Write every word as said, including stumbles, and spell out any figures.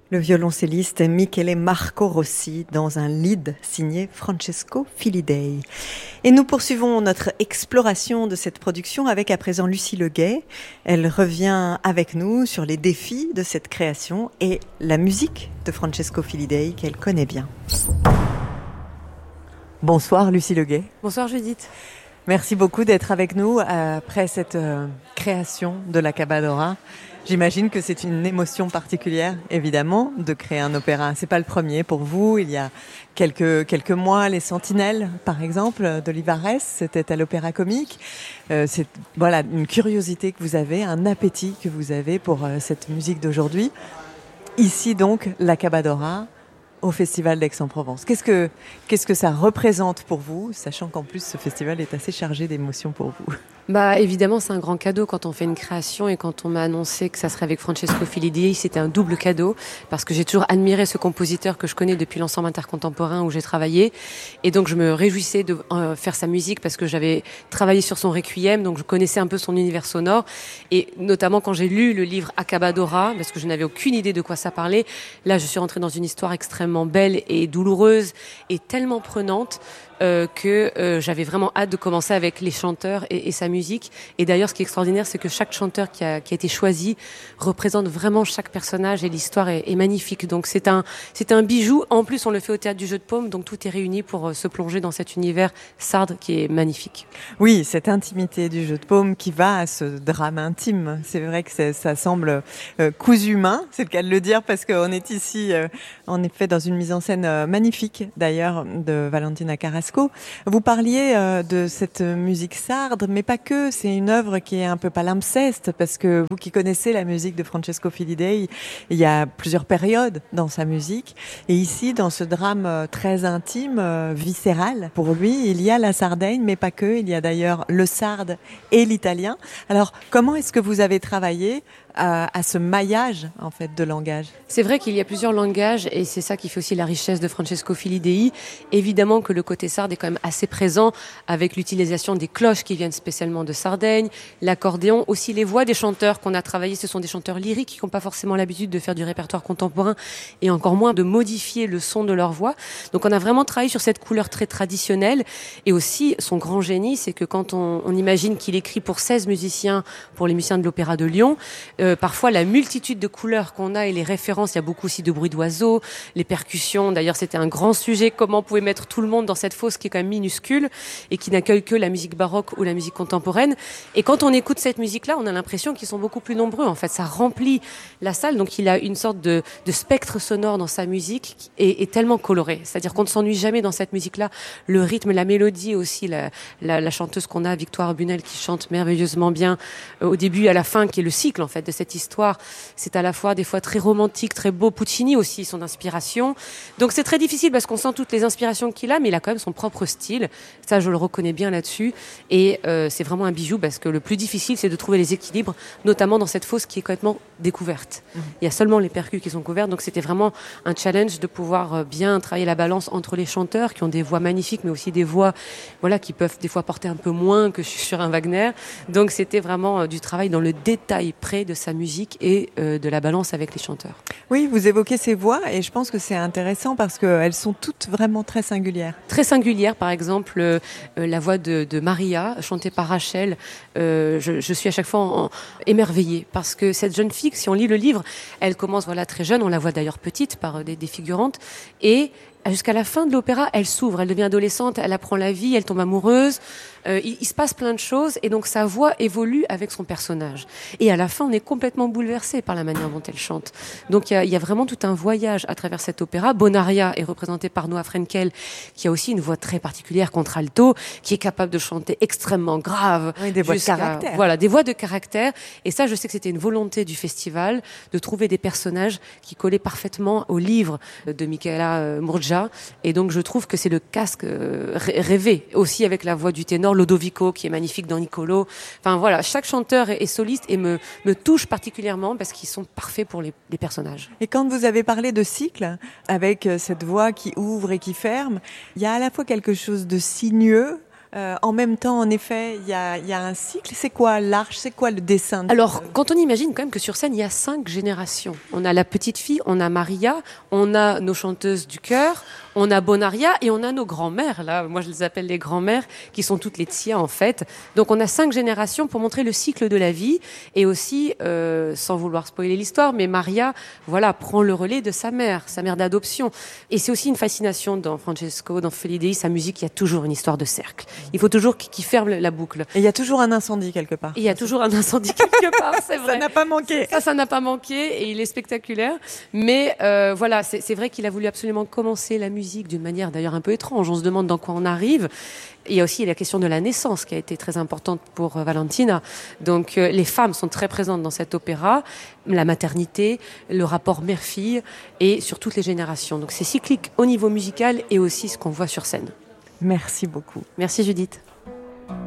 Le violoncelliste Michele Marco Rossi dans un lead signé Francesco Filidei. Et nous poursuivons notre exploration de cette production avec à présent Lucie Leguet. Elle revient avec nous sur les défis de cette création et la musique de Francesco Filidei qu'elle connaît bien. Bonsoir Lucie Leguet. Bonsoir Judith. Merci beaucoup d'être avec nous après cette euh, création de la Cabbadora. J'imagine que c'est une émotion particulière, évidemment, de créer un opéra. C'est pas le premier pour vous. Il y a quelques quelques mois, Les Sentinelles, par exemple, d'Olivares, c'était à l'Opéra Comique. Euh, c'est voilà une curiosité que vous avez, un appétit que vous avez pour euh, cette musique d'aujourd'hui. Ici donc, la Cabbadora au Festival d'Aix-en-Provence. Qu'est-ce que qu'est-ce que ça représente pour vous, sachant qu'en plus ce festival est assez chargé d'émotions pour vous? Bah évidemment, c'est un grand cadeau quand on fait une création, et quand on m'a annoncé que ça serait avec Francesco Filidei, c'était un double cadeau parce que j'ai toujours admiré ce compositeur que je connais depuis l'ensemble intercontemporain où j'ai travaillé, et donc je me réjouissais de euh, faire sa musique parce que j'avais travaillé sur son Requiem, donc je connaissais un peu son univers sonore, et notamment quand j'ai lu le livre A Cabbadora, parce que je n'avais aucune idée de quoi ça parlait, là je suis rentrée dans une histoire extrêmement belle et douloureuse et tellement prenante Euh, que euh, j'avais vraiment hâte de commencer avec les chanteurs et, et sa musique. Et d'ailleurs, ce qui est extraordinaire, c'est que chaque chanteur qui a, qui a été choisi représente vraiment chaque personnage, et l'histoire est, est magnifique. Donc c'est un, c'est un bijou. En plus, on le fait au Théâtre du Jeu de Paume, donc tout est réuni pour euh, se plonger dans cet univers sarde qui est magnifique. Oui, cette intimité du Jeu de Paume qui va à ce drame intime. C'est vrai que c'est, ça semble euh, cousu main, c'est le cas de le dire, parce qu'on est ici, euh, en effet, dans une mise en scène euh, magnifique, d'ailleurs, de Valentina Carrasco. Vous parliez euh, de cette musique sarde, mais pas que. C'est une œuvre qui est un peu palimpseste, parce que vous qui connaissez la musique de Francesco Filidei, il y a plusieurs périodes dans sa musique. Et ici, dans ce drame euh, très intime, euh, viscéral, pour lui, il y a la Sardaigne, mais pas que. Il y a d'ailleurs le sarde et l'italien. Alors, comment est-ce que vous avez travaillé à, à ce maillage en fait de langage? C'est vrai qu'il y a plusieurs langages, et c'est ça qui fait aussi la richesse de Francesco Filidei. Évidemment que le côté sarde est quand même assez présent, avec l'utilisation des cloches qui viennent spécialement de Sardaigne, l'accordéon, aussi les voix des chanteurs qu'on a travaillé. Ce sont des chanteurs lyriques qui n'ont pas forcément l'habitude de faire du répertoire contemporain, et encore moins de modifier le son de leur voix. Donc on a vraiment travaillé sur cette couleur très traditionnelle. Et aussi, son grand génie, c'est que quand on, on imagine qu'il écrit pour seize musiciens, pour les musiciens de l'Opéra de Lyon, euh, parfois la multitude de couleurs qu'on a et les références, il y a beaucoup aussi de bruit d'oiseaux, les percussions. D'ailleurs, c'était un grand sujet, comment on pouvait mettre tout le monde dans cette fosse qui est quand même minuscule et qui n'accueille que la musique baroque ou la musique contemporaine. Et quand on écoute cette musique-là, on a l'impression qu'ils sont beaucoup plus nombreux. En fait, ça remplit la salle. Donc, il a une sorte de, de spectre sonore dans sa musique qui est, est tellement coloré. C'est-à-dire qu'on ne s'ennuie jamais dans cette musique-là. Le rythme, la mélodie aussi, la, la, la chanteuse qu'on a, Victoire Bunel, qui chante merveilleusement bien euh, au début et à la fin, qui est le cycle en fait de cette histoire. C'est à la fois des fois très romantique, très beau. Puccini aussi, son inspiration. Donc, c'est très difficile parce qu'on sent toutes les inspirations qu'il a, mais il a quand même son propre style. Ça, je le reconnais bien là-dessus. Et euh, c'est vraiment un bijou, parce que le plus difficile, c'est de trouver les équilibres, notamment dans cette fosse qui est complètement découverte. Mmh. Il y a seulement les percus qui sont couverts, donc c'était vraiment un challenge de pouvoir bien travailler la balance entre les chanteurs qui ont des voix magnifiques, mais aussi des voix, voilà, qui peuvent des fois porter un peu moins que sur un Wagner. Donc c'était vraiment euh, du travail dans le détail près de sa musique et euh, de la balance avec les chanteurs. Oui, vous évoquez ces voix, et je pense que c'est intéressant parce qu'elles sont toutes vraiment très singulières. Très singulière, par exemple, euh, la voix de, de Maria, chantée par Rachel. Euh, je, je suis à chaque fois en, en, émerveillée, parce que cette jeune fille, si on lit le livre, elle commence voilà très jeune, on la voit d'ailleurs petite par des, des figurantes, et jusqu'à la fin de l'opéra, elle s'ouvre, elle devient adolescente, elle apprend la vie, elle tombe amoureuse. Euh, il, il se passe plein de choses, et donc sa voix évolue avec son personnage. Et à la fin, on est complètement bouleversé par la manière dont elle chante. Donc il y a, il y a vraiment tout un voyage à travers cet opéra. Bonaria est représenté par Noah Frenkel, qui a aussi une voix très particulière, contralto, qui est capable de chanter extrêmement grave. Oui, des voix de caractère. Voilà, des voix de caractère. Et ça, je sais que c'était une volonté du festival de trouver des personnages qui collaient parfaitement au livre de Michaela Murgia. Et donc je trouve que c'est le casque euh, rêvé, aussi avec la voix du ténor Lodovico, qui est magnifique dans Niccolò. Enfin voilà, chaque chanteur est, est soliste et me, me touche particulièrement parce qu'ils sont parfaits pour les, les personnages. Et quand vous avez parlé de cycle, avec cette voix qui ouvre et qui ferme, il y a à la fois quelque chose de sinueux, Euh, en même temps, en effet, il y a, il y a un cycle. C'est quoi l'arche? C'est quoi le dessin de... Alors, quand on imagine quand même que sur scène, il y a cinq générations. On a la petite fille, on a Maria, on a nos chanteuses du chœur, on a Bonaria et on a nos grands-mères. Là, moi, je les appelle les grands-mères, qui sont toutes les Tia, en fait. Donc, on a cinq générations pour montrer le cycle de la vie. Et aussi, euh, sans vouloir spoiler l'histoire, mais Maria, voilà, prend le relais de sa mère, sa mère d'adoption. Et c'est aussi une fascination dans Francesco, dans Feli Dei, sa musique, il y a toujours une histoire de cercle. Il faut toujours qu'il ferme la boucle. Et il y a toujours un incendie quelque part. Et il y a toujours un incendie quelque part, c'est vrai. Ça n'a pas manqué. Ça, ça n'a pas manqué et il est spectaculaire. Mais euh, voilà, c'est, c'est vrai qu'il a voulu absolument commencer la musique d'une manière d'ailleurs un peu étrange. On se demande dans quoi on arrive. Il y a aussi la question de la naissance qui a été très importante pour euh, Valentina. Donc euh, les femmes sont très présentes dans cet opéra, la maternité, le rapport mère-fille et sur toutes les générations. Donc c'est cyclique au niveau musical et aussi ce qu'on voit sur scène. Merci beaucoup. Merci Judith.